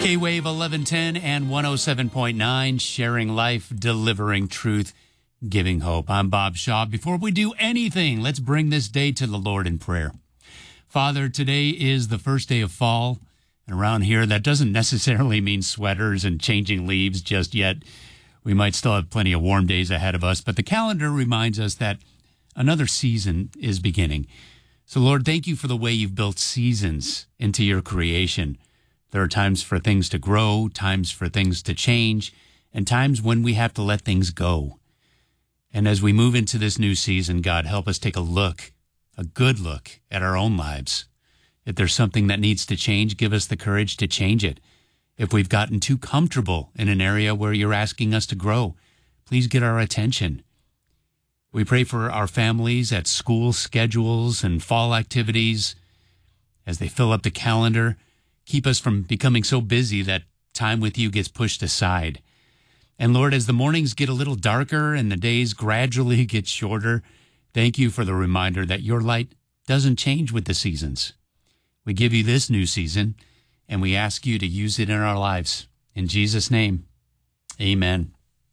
K-Wave 1110 and 107.9, sharing life, delivering truth, giving hope. I'm Bob Shaw. Before we do anything, let's bring this day to the Lord in prayer. Father, today is the first day of fall, and around here that doesn't necessarily mean sweaters and changing leaves just yet. We might still have plenty of warm days ahead of us, but the calendar reminds us that another season is beginning. So, Lord, thank you for the way you've built seasons into your creation. There are times for things to grow, times for things to change, and times when we have to let things go. And as we move into this new season, God, help us take a good look at our own lives. If there's something that needs to change, give us the courage to change it. If we've gotten too comfortable in an area where you're asking us to grow, please get our attention. We pray for our families at school schedules and fall activities as they fill up the calendar. Keep us from becoming so busy that time with you gets pushed aside. And Lord, as the mornings get a little darker and the days gradually get shorter, thank you for the reminder that your light doesn't change with the seasons. We give you this new season, and we ask you to use it in our lives. In Jesus' name, amen.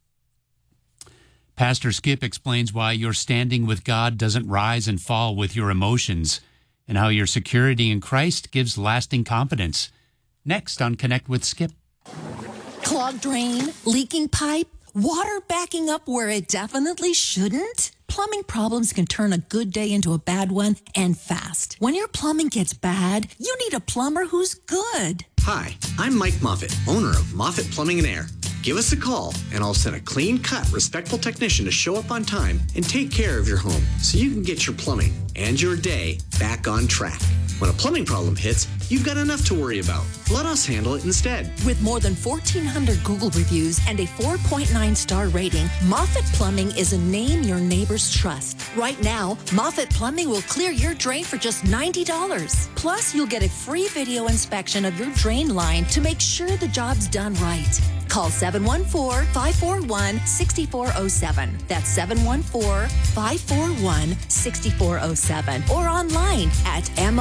Pastor Skip explains why your standing with God doesn't rise and fall with your emotions, and how your security in Christ gives lasting confidence. Next on Connect with Skip. Clogged drain, leaking pipe, water backing up where it definitely shouldn't? Plumbing problems can turn a good day into a bad one, and fast. When your plumbing gets bad, you need a plumber who's good. Hi, I'm Mike Moffitt, owner of Moffitt Plumbing and Air. Give us a call, and I'll send a clean-cut, respectful technician to show up on time and take care of your home so you can get your plumbing and your day back on track. When a plumbing problem hits, you've got enough to worry about. Let us handle it instead. With more than 1,400 Google reviews and a 4.9-star rating, Moffitt Plumbing is a name your neighbors trust. Right now, Moffitt Plumbing will clear your drain for just $90. Plus, you'll get a free video inspection of your drain line to make sure the job's done right. Call 714-541-6407. That's 714-541-6407. Or online at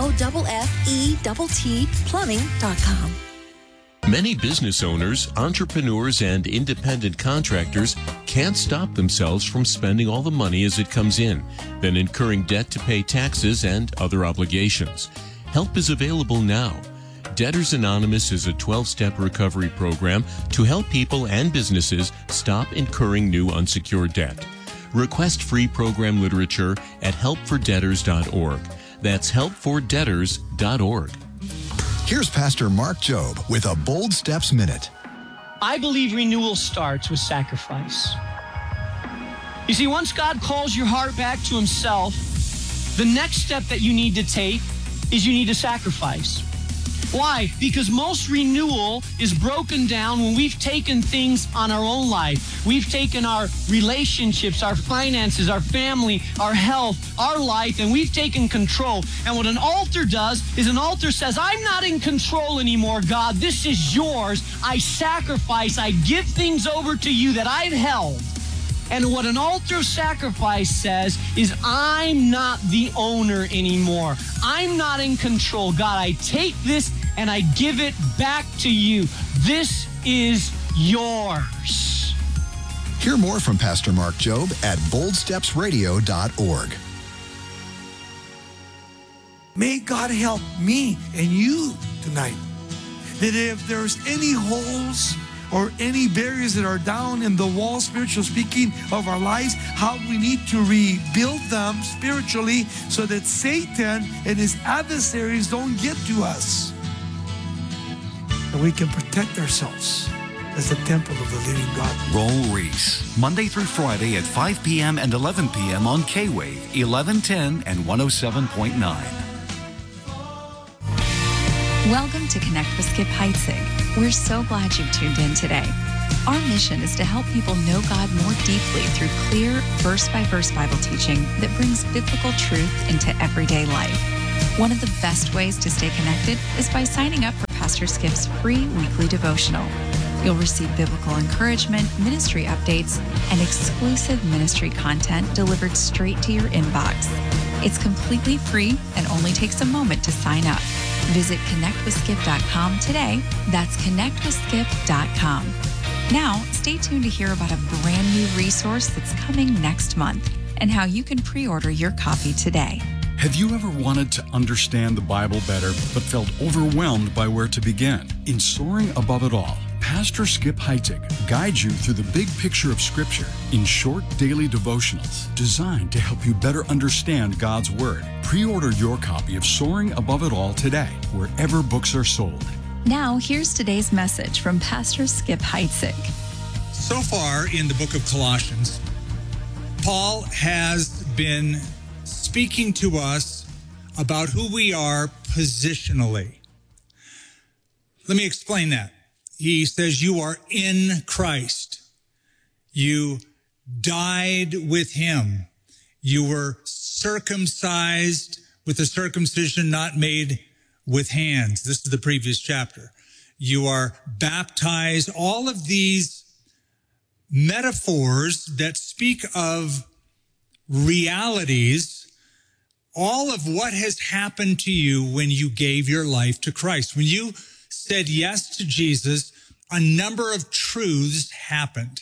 MOFFETTplumbing.com. Many business owners, entrepreneurs, and independent contractors can't stop themselves from spending all the money as it comes in, then incurring debt to pay taxes and other obligations. Help is available now. Debtors Anonymous is a 12-step recovery program to help people and businesses stop incurring new unsecured debt. Request free program literature at helpfordebtors.org. That's helpfordebtors.org. Here's Pastor Mark Jobe with a Bold Steps Minute. I believe renewal starts with sacrifice. You see, once God calls your heart back to himself, the next step that you need to take is you need to sacrifice. Why? Because most renewal is broken down when we've taken things on our own life. We've taken our relationships, our finances, our family, our health, our life, and we've taken control. And what an altar does is an altar says, I'm not in control anymore, God. This is yours. I sacrifice. I give things over to you that I've held. And what an altar sacrifice says is, I'm not the owner anymore. I'm not in control. God, I take this and I give it back to you. This is yours. Hear more from Pastor Mark Jobe at boldstepsradio.org. May God help me and you tonight, that if there's any holes or any barriers that are down in the wall, spiritually speaking, of our lives, how we need to rebuild them spiritually so that Satan and his adversaries don't get to us. And we can protect ourselves as the temple of the living God. Roll Reese, Monday through Friday at 5 p.m. and 11 p.m. on K-Wave, 1110 and 107.9. Welcome to Connect with Skip Heitzig. We're so glad you've tuned in today. Our mission is to help people know God more deeply through clear, verse-by-verse Bible teaching that brings biblical truth into everyday life. One of the best ways to stay connected is by signing up for Pastor Skip's free weekly devotional. You'll receive biblical encouragement, ministry updates, and exclusive ministry content delivered straight to your inbox. It's completely free and only takes a moment to sign up. Visit connectwithskip.com today. That's connectwithskip.com. Now, stay tuned to hear about a brand new resource that's coming next month and how you can pre-order your copy today. Have you ever wanted to understand the Bible better but felt overwhelmed by where to begin? In Soaring Above It All, Pastor Skip Heitzig guides you through the big picture of Scripture in short daily devotionals designed to help you better understand God's Word. Pre-order your copy of Soaring Above It All today, wherever books are sold. Now, here's today's message from Pastor Skip Heitzig. So far in the book of Colossians, Paul has been speaking to us about who we are positionally. Let me explain that. He says you are in Christ. You died with him. You were circumcised with a circumcision not made with hands. This is the previous chapter. You are baptized. All of these metaphors that speak of realities, all of what has happened to you when you gave your life to Christ. When you said yes to Jesus, a number of truths happened.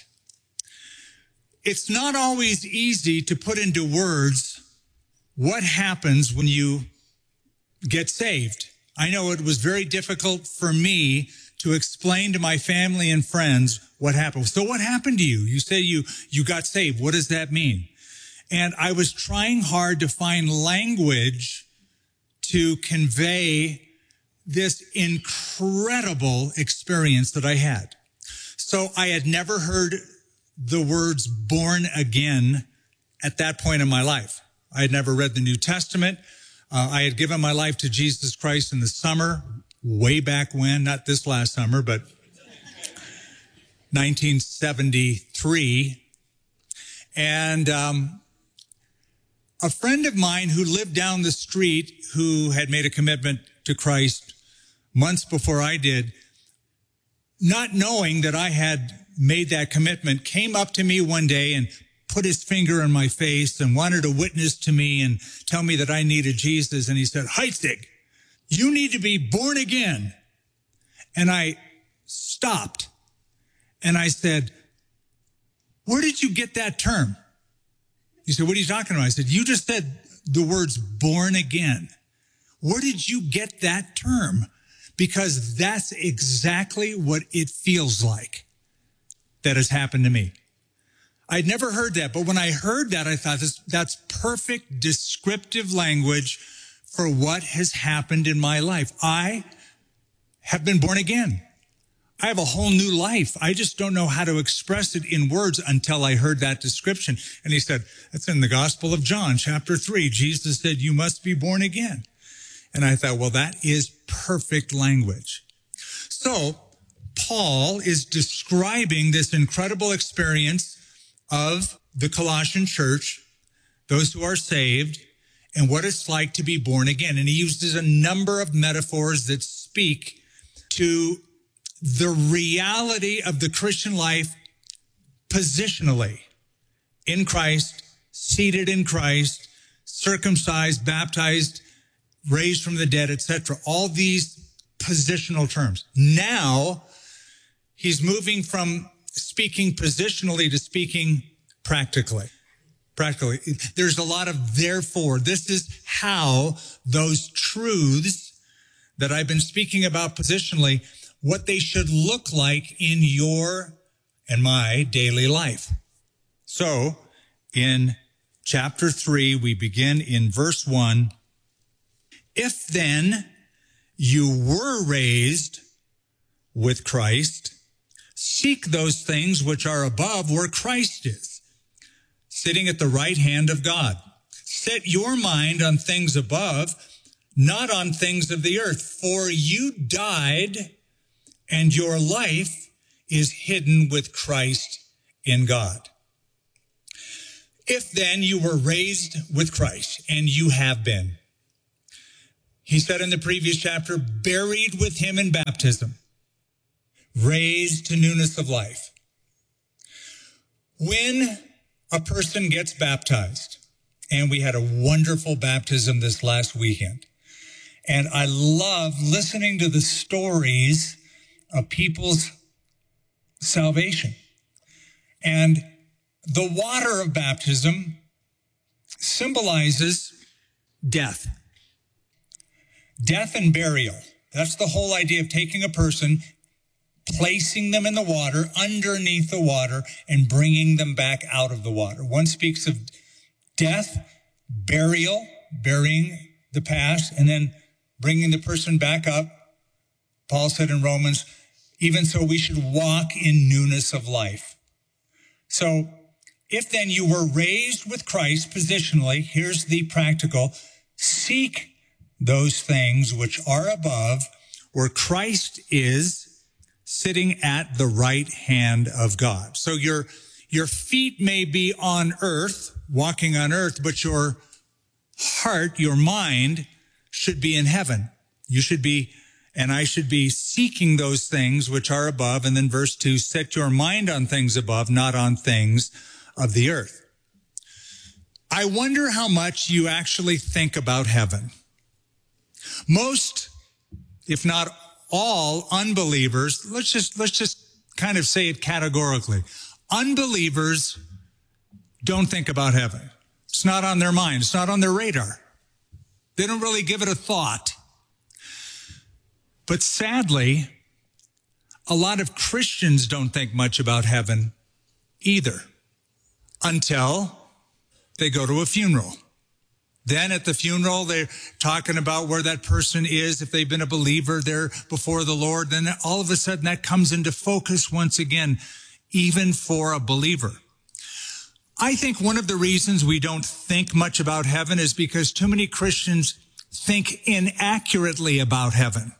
It's not always easy to put into words what happens when you get saved. I know it was very difficult for me to explain to my family and friends what happened. So what happened to you? You say you got saved. What does that mean? And I was trying hard to find language to convey this incredible experience that I had. So I had never heard the words born again at that point in my life. I had never read the New Testament. I had given my life to Jesus Christ in the summer, way back when, not this last summer, but 1973. And a friend of mine who lived down the street, who had made a commitment to Christ months before I did, not knowing that I had made that commitment, came up to me one day and put his finger in my face and wanted to witness to me and tell me that I needed Jesus. And he said, Heitzig, you need to be born again. And I stopped and I said, where did you get that term? He said, what are you talking about? I said, you just said the words born again. Where did you get that term? Because that's exactly what it feels like that has happened to me. I'd never heard that, but when I heard that, I thought that's perfect descriptive language for what has happened in my life. I have been born again. I have a whole new life. I just don't know how to express it in words until I heard that description. And he said, that's in the Gospel of John, chapter 3. Jesus said, you must be born again. And I thought, well, that is perfect language. So Paul is describing this incredible experience of the Colossian church, those who are saved, and what it's like to be born again. And he uses a number of metaphors that speak to the reality of the Christian life positionally. In Christ, seated in Christ, circumcised, baptized, raised from the dead, etc. All these positional terms. Now, he's moving from speaking positionally to speaking practically. Practically. There's a lot of therefore. This is how those truths that I've been speaking about positionally, what they should look like in your and my daily life. So, in chapter 3, we begin in verse 1. If then you were raised with Christ, seek those things which are above where Christ is, sitting at the right hand of God. Set your mind on things above, not on things of the earth. For you died, and your life is hidden with Christ in God. If then you were raised with Christ, and you have been, he said in the previous chapter, buried with him in baptism, raised to newness of life. When a person gets baptized, and we had a wonderful baptism this last weekend, And I love listening to the stories of people's salvation. And the water of baptism symbolizes death. Death and burial. That's the whole idea of taking a person, placing them in the water, underneath the water, and bringing them back out of the water. One speaks of death, burial, burying the past, and then bringing the person back up. Paul said in Romans, even so we should walk in newness of life. So if then you were raised with Christ positionally, here's the practical, seek those things which are above, where Christ is sitting at the right hand of God. So your feet may be on earth, walking on earth, but your heart, your mind should be in heaven. You should be, and I should be seeking those things which are above. And then verse 2, set your mind on things above, not on things of the earth. I wonder how much you actually think about heaven. Most, if not all, unbelievers, let's just kind of say it categorically. Unbelievers don't think about heaven. It's not on their mind. It's not on their radar. They don't really give it a thought. But sadly, a lot of Christians don't think much about heaven either until they go to a funeral. Then at the funeral, they're talking about where that person is. If they've been a believer, they're before the Lord. Then all of a sudden that comes into focus once again, even for a believer. I think one of the reasons we don't think much about heaven is because too many Christians think inaccurately about heaven.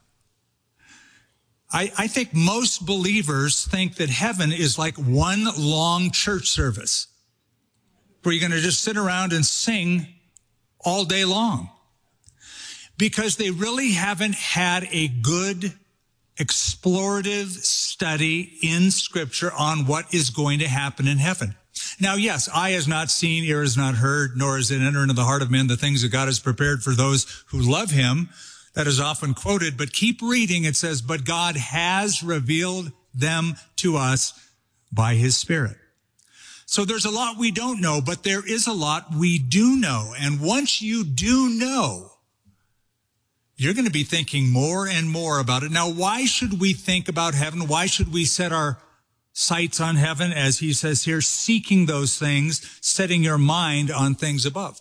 I think most believers think that heaven is like one long church service where you're going to just sit around and sing all day long, because they really haven't had a good explorative study in Scripture on what is going to happen in heaven. Now, yes, eye has not seen, ear has not heard, nor has it entered into the heart of man the things that God has prepared for those who love him. That is often quoted, but keep reading. It says, but God has revealed them to us by his Spirit. So there's a lot we don't know, but there is a lot we do know. And once you do know, you're going to be thinking more and more about it. Now, why should we think about heaven? Why should we set our sights on heaven? As he says here, seeking those things, setting your mind on things above.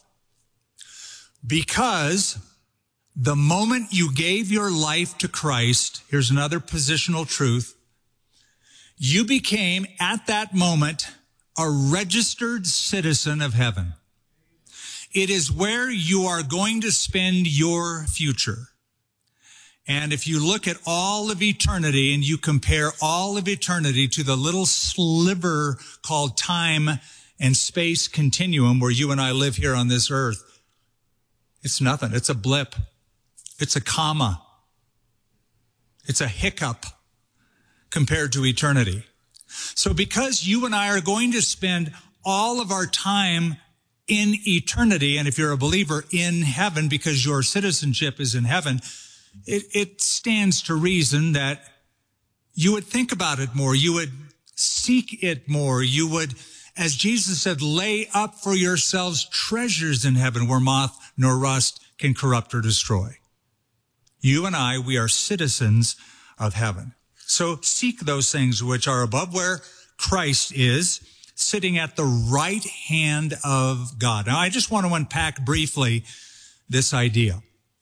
Because the moment you gave your life to Christ, here's another positional truth, you became at that moment a registered citizen of heaven. It is where you are going to spend your future. And if you look at all of eternity and you compare all of eternity to the little sliver called time and space continuum where you and I live here on this earth, it's nothing. It's a blip. It's a comma. It's a hiccup compared to eternity. So because you and I are going to spend all of our time in eternity, and if you're a believer, in heaven, because your citizenship is in heaven, it stands to reason that you would think about it more. You would seek it more. You would, as Jesus said, lay up for yourselves treasures in heaven where moth nor rust can corrupt or destroy. You and I, we are citizens of heaven. So seek those things which are above, where Christ is, sitting at the right hand of God. Now, I just want to unpack briefly this idea.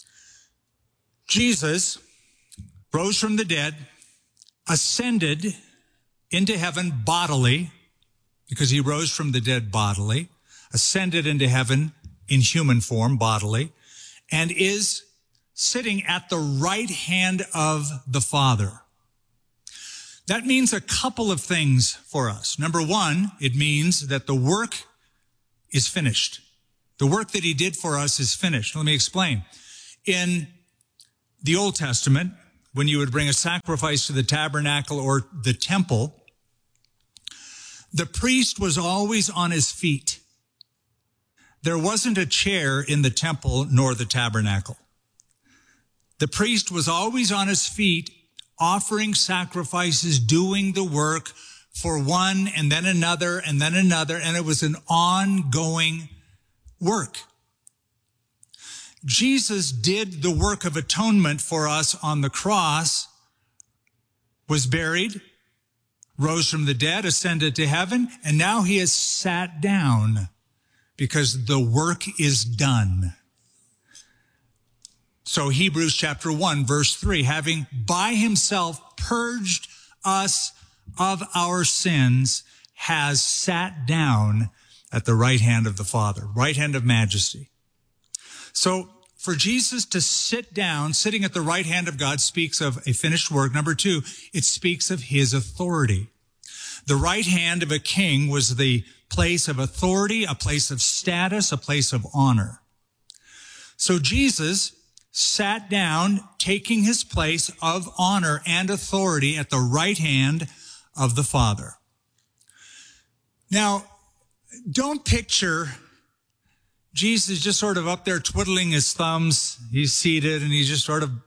Jesus rose from the dead, ascended into heaven bodily, because he rose from the dead bodily, ascended into heaven in human form bodily, and is sitting at the right hand of the Father. That means a couple of things for us. Number one, it means that the work is finished. The work that he did for us is finished. Let me explain. In the Old Testament, when you would bring a sacrifice to the tabernacle or the temple, the priest was always on his feet. There wasn't a chair in the temple nor the tabernacle. The priest was always on his feet, offering sacrifices, doing the work for one and then another and then another, and it was an ongoing work. Jesus did the work of atonement for us on the cross, was buried, rose from the dead, ascended to heaven, and now he has sat down because the work is done. So Hebrews chapter 1, verse 3, having by himself purged us of our sins, has sat down at the right hand of the Father, right hand of majesty. So for Jesus to sit down, sitting at the right hand of God, speaks of a finished work. Number two, it speaks of his authority. The right hand of a king was the place of authority, a place of status, a place of honor. So Jesus sat down, taking his place of honor and authority at the right hand of the Father. Now, don't picture Jesus just sort of up there twiddling his thumbs. He's seated and he's just sort of,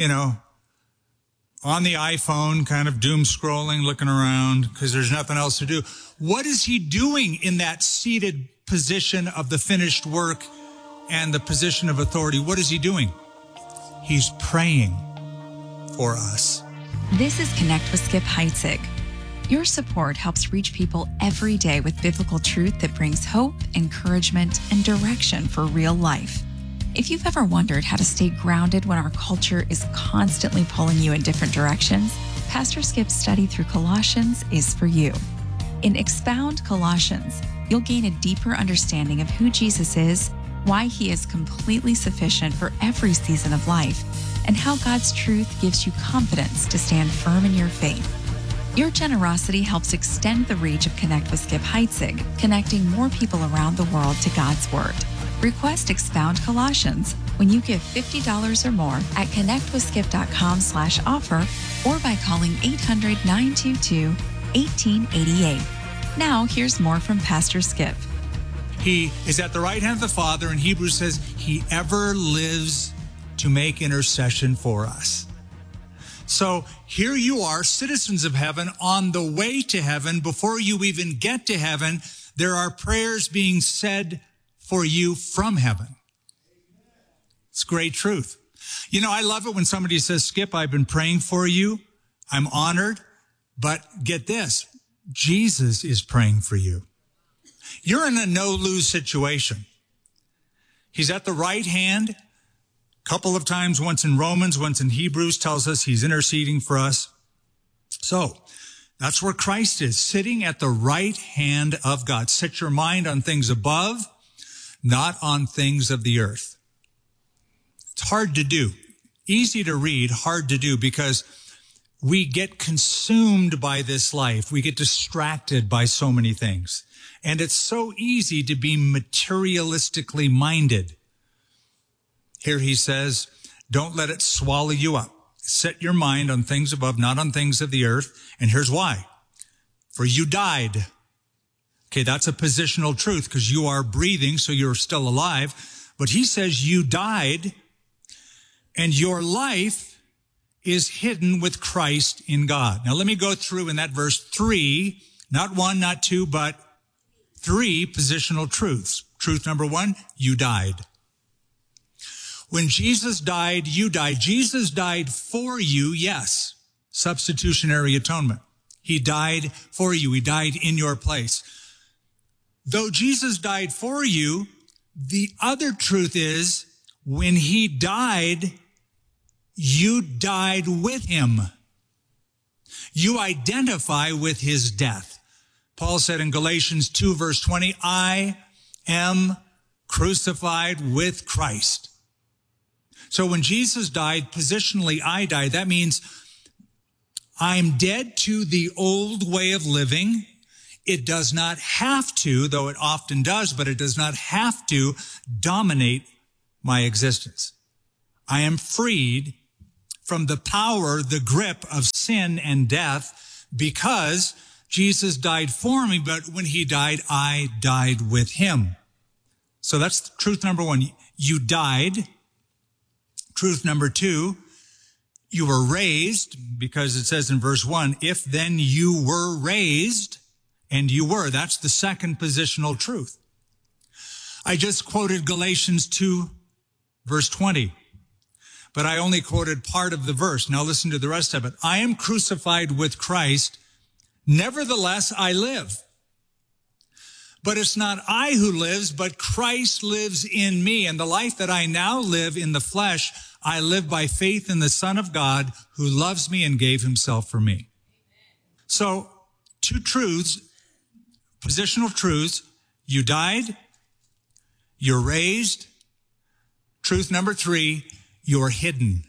on the iPhone, kind of doom scrolling, looking around because there's nothing else to do. What is he doing in that seated position of the finished work and the position of authority? What is he doing? He's praying for us. This is Connect with Skip Heitzig. Your support helps reach people every day with biblical truth that brings hope, encouragement, and direction for real life. If you've ever wondered how to stay grounded when our culture is constantly pulling you in different directions, Pastor Skip's study through Colossians is for you. In Expound Colossians, you'll gain a deeper understanding of who Jesus is, why he is completely sufficient for every season of life, and how God's truth gives you confidence to stand firm in your faith. Your generosity helps extend the reach of Connect with Skip Heitzig, connecting more people around the world to God's Word. Request Expound Colossians when you give $50 or more at connectwithskip.com/offer or by calling 800-922-1888. Now, here's more from Pastor Skip. He is at the right hand of the Father, and Hebrews says he ever lives to make intercession for us. So here you are, citizens of heaven, on the way to heaven. Before you even get to heaven, there are prayers being said for you from heaven. It's great truth. I love it when somebody says, Skip, I've been praying for you. I'm honored. But get this, Jesus is praying for you. You're in a no-lose situation. He's at the right hand. Couple of times, once in Romans, once in Hebrews, tells us he's interceding for us. So that's where Christ is, sitting at the right hand of God. Set your mind on things above, not on things of the earth. It's hard to do. Easy to read, hard to do, because we get consumed by this life. We get distracted by so many things. And it's so easy to be materialistically minded. Here he says, don't let it swallow you up. Set your mind on things above, not on things of the earth. And here's why. For you died. Okay, that's a positional truth because you are breathing, so you're still alive. But he says you died, and your life is hidden with Christ in God. Now let me go through in that verse 3, not 1, not 2, but 3 positional truths. Truth number 1, you died. When Jesus died, you died. Jesus died for you, yes. Substitutionary atonement. He died for you. He died in your place. Though Jesus died for you, the other truth is when he died, you died with him. You identify with his death. Paul said in Galatians 2, verse 20, I am crucified with Christ. So when Jesus died, positionally, I died. That means I'm dead to the old way of living. It does not have to, though it often does, but it does not have to dominate my existence. I am freed from the power, the grip of sin and death because Jesus died for me, but when he died, I died with him. So that's truth number 1. You died. Truth number 2, you were raised, because it says in verse 1, if then you were raised, and you were. That's the second positional truth. I just quoted Galatians 2, verse 20, but I only quoted part of the verse. Now listen to the rest of it. I am crucified with Christ. Nevertheless, I live. But it's not I who lives, but Christ lives in me. And the life that I now live in the flesh, I live by faith in the Son of God who loves me and gave himself for me. So, two truths, positional truths. You died, you're raised. Truth number 3, you're hidden.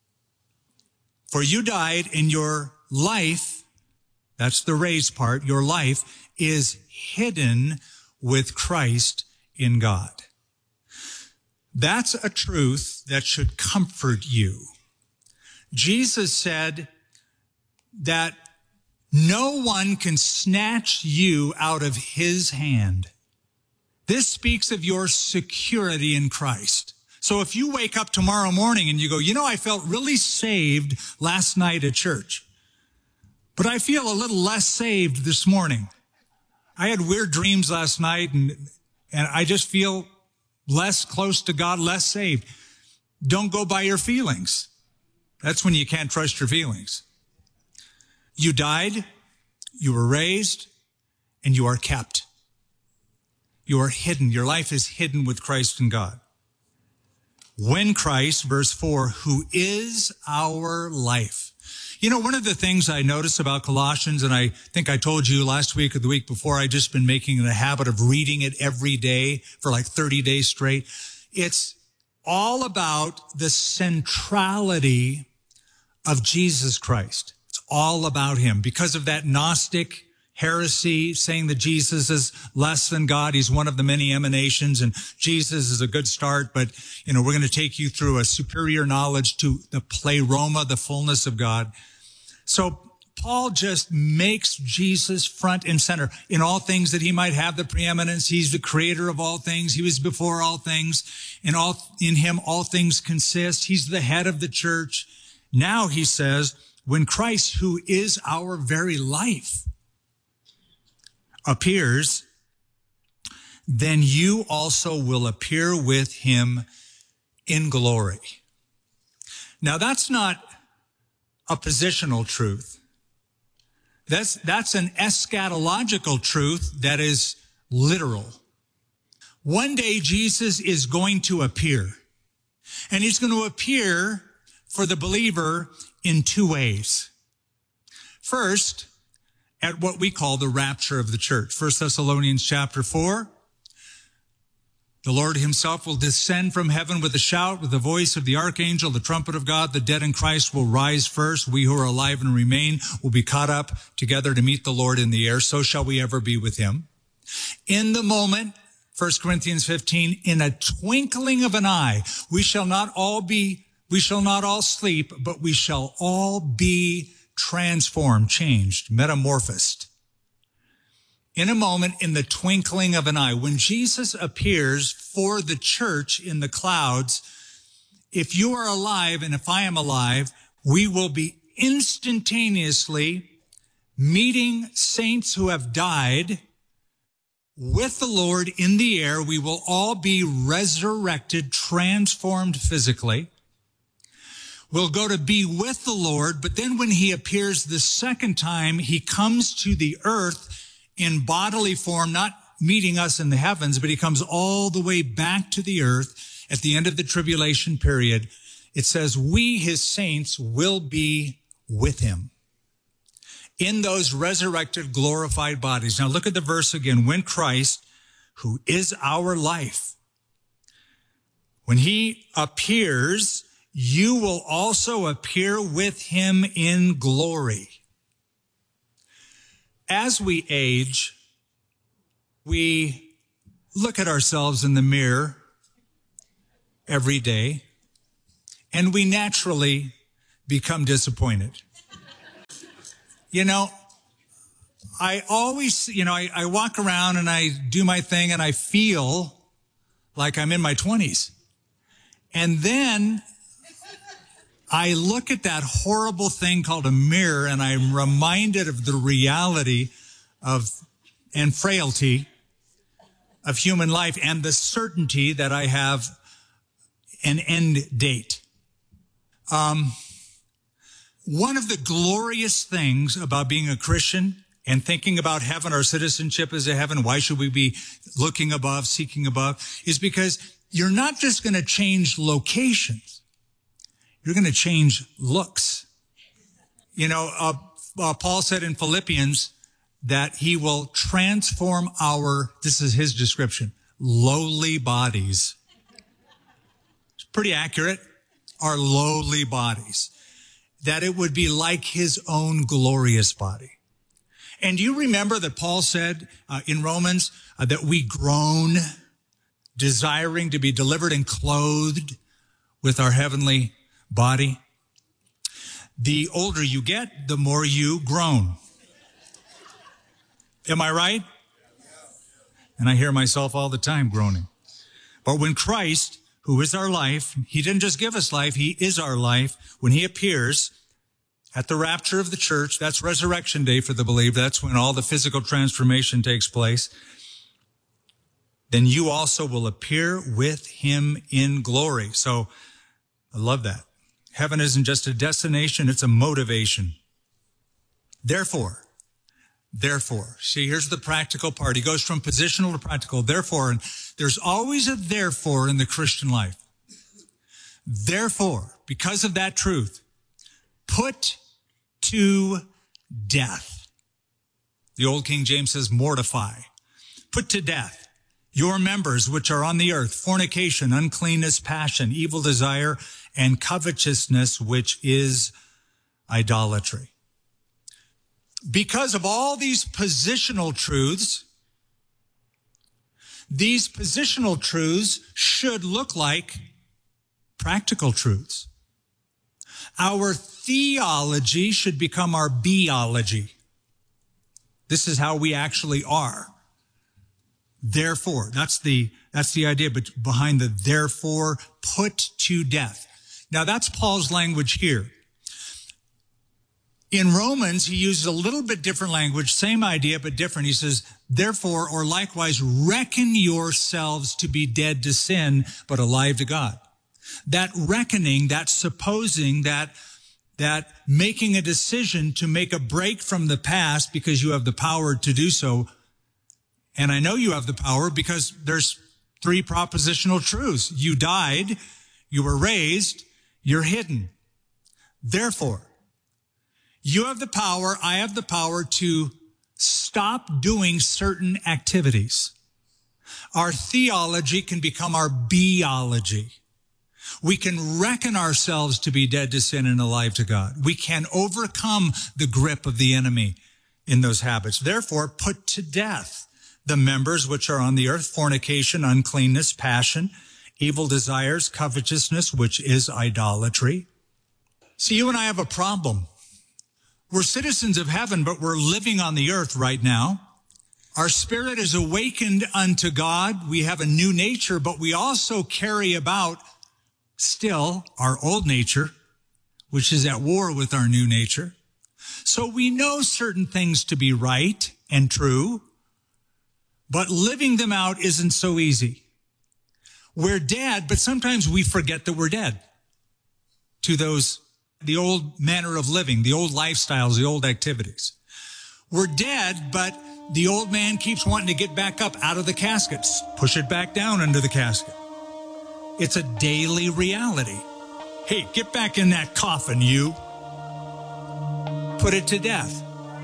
For you died, and your life, that's the raised part, your life is hidden with Christ in God. That's a truth that should comfort you. Jesus said that no one can snatch you out of his hand. This speaks of your security in Christ. So if you wake up tomorrow morning and you go, I felt really saved last night at church, but I feel a little less saved this morning. I had weird dreams last night and I just feel less close to God, less saved. Don't go by your feelings. That's when you can't trust your feelings. You died, you were raised, and you are kept. You are hidden. Your life is hidden with Christ in God. When Christ, verse 4, who is our life. One of the things I notice about Colossians, and I think I told you last week or the week before, I've just been making it a habit of reading it every day for like 30 days straight. It's all about the centrality of Jesus Christ. It's all about him. Because of that Gnostic heresy saying that Jesus is less than God, he's one of the many emanations, and Jesus is a good start, but, we're going to take you through a superior knowledge to the pleroma, the fullness of God. So Paul just makes Jesus front and center in all things that he might have the preeminence. He's the creator of all things. He was before all things. In him, all things consist. He's the head of the church. Now he says, when Christ, who is our very life, appears, then you also will appear with him in glory. Now that's not a positional truth. That's an eschatological truth that is literal. One day Jesus is going to appear, and he's going to appear for the believer in 2 ways. First, at what we call the rapture of the church. 1 Thessalonians chapter 4. The Lord himself will descend from heaven with a shout, with the voice of the archangel, the trumpet of God. The dead in Christ will rise first. We who are alive and remain will be caught up together to meet the Lord in the air. So shall we ever be with him. In the moment, 1 Corinthians 15, in a twinkling of an eye, we shall not all sleep, but we shall all be transformed, changed, metamorphosed. In a moment, in the twinkling of an eye, when Jesus appears for the church in the clouds, if you are alive and if I am alive, we will be instantaneously meeting saints who have died with the Lord in the air. We will all be resurrected, transformed physically. We'll go to be with the Lord, but then when he appears the second time, he comes to the earth in bodily form, not meeting us in the heavens, but he comes all the way back to the earth at the end of the tribulation period. It says, we, his saints, will be with him in those resurrected, glorified bodies. Now look at the verse again. When Christ, who is our life, when he appears, you will also appear with him in glory. As we age, we look at ourselves in the mirror every day, and we naturally become disappointed. I always, I walk around and I do my thing and I feel like I'm in my 20s. And then I look at that horrible thing called a mirror, and I'm reminded of the reality of and frailty of human life and the certainty that I have an end date. One of the glorious things about being a Christian and thinking about heaven, our citizenship is a heaven, why should we be looking above, seeking above, is because you're not just going to change locations. You're going to change looks. You know, Paul said in Philippians that he will transform this is his description, lowly bodies. It's pretty accurate. Our lowly bodies. That it would be like his own glorious body. And you remember that Paul said in Romans that we groan, desiring to be delivered and clothed with our heavenly body. The older you get, the more you groan. Am I right? And I hear myself all the time groaning. But when Christ, who is our life, he didn't just give us life, he is our life. When he appears at the rapture of the church, that's resurrection day for the believer. That's when all the physical transformation takes place. Then you also will appear with him in glory. So I love that. Heaven isn't just a destination, it's a motivation. Therefore, see, here's the practical part. He goes from positional to practical. Therefore, and there's always a therefore in the Christian life. Therefore, because of that truth, put to death. The old King James says mortify. Put to death your members which are on the earth, fornication, uncleanness, passion, evil desire, and covetousness, which is idolatry. Because of all these positional truths should look like practical truths. Our theology should become our beology. This is how we actually are. Therefore, that's the idea behind the therefore, put to death. Now that's Paul's language here. In Romans, he uses a little bit different language, same idea, but different. He says, therefore, or likewise, reckon yourselves to be dead to sin, but alive to God. That reckoning, that supposing, that making a decision to make a break from the past because you have the power to do so. And I know you have the power because there's 3 propositional truths. You died, you were raised, you're hidden. Therefore, you have the power, I have the power to stop doing certain activities. Our theology can become our beology. We can reckon ourselves to be dead to sin and alive to God. We can overcome the grip of the enemy in those habits. Therefore, put to death the members which are on the earth, fornication, uncleanness, passion, evil desires, covetousness, which is idolatry. See, you and I have a problem. We're citizens of heaven, but we're living on the earth right now. Our spirit is awakened unto God. We have a new nature, but we also carry about still our old nature, which is at war with our new nature. So we know certain things to be right and true, but living them out isn't so easy. We're dead, but sometimes we forget that we're dead to the old manner of living, the old lifestyles, the old activities. We're dead, but the old man keeps wanting to get back up out of the casket, push it back down into the casket. It's a daily reality. Hey, get back in that coffin, you. Put it to death.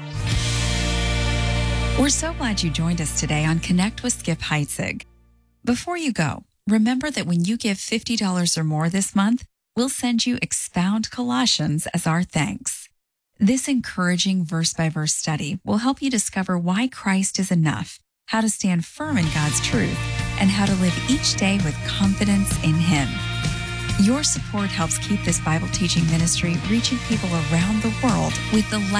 We're so glad you joined us today on Connect with Skip Heitzig. Before you go, remember that when you give $50 or more this month, we'll send you Expound Colossians as our thanks. This encouraging verse-by-verse study will help you discover why Christ is enough, how to stand firm in God's truth, and how to live each day with confidence in Him. Your support helps keep this Bible teaching ministry reaching people around the world with the